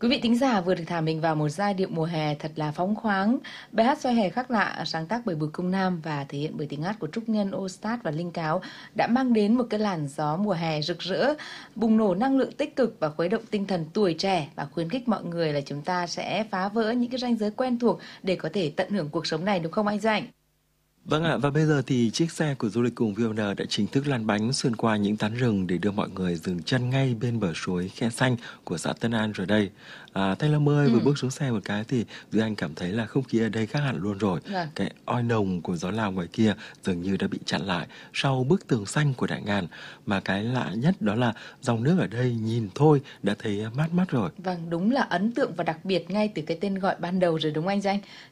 Quý vị thính giả vừa được thả mình vào một giai điệu mùa hè thật là phóng khoáng. Bài hát Xoay hè khác lạ sáng tác bởi Bùi Công Nam và thể hiện bởi tiếng hát của Trúc Nhân, Ostad và Linh Cáo đã mang đến một cái làn gió mùa hè rực rỡ, bùng nổ năng lượng tích cực và khuấy động tinh thần tuổi trẻ và khuyến khích mọi người là chúng ta sẽ phá vỡ những cái ranh giới quen thuộc để có thể tận hưởng cuộc sống này, đúng không anh Doanh? Vâng ạ, và bây giờ thì chiếc xe của du lịch cùng VN đã chính thức lăn bánh xuyên qua những tán rừng để đưa mọi người dừng chân ngay bên bờ suối Khe Xanh của xã Tân An rồi đây. Thanh Lâm ơi, vừa Ừ, bước xuống xe một cái thì Duy Anh cảm thấy là không khí ở đây khác hẳn luôn rồi. vâng. Cái oi nồng của gió Lào ngoài kia dường như đã bị chặn lại sau bức tường xanh của Đại Ngàn. Mà cái lạ nhất đó là dòng nước ở đây nhìn thôi đã thấy mát mắt rồi. Vâng, đúng là ấn tượng và đặc biệt ngay từ cái tên gọi ban đầu rồi đúng không anh Danh?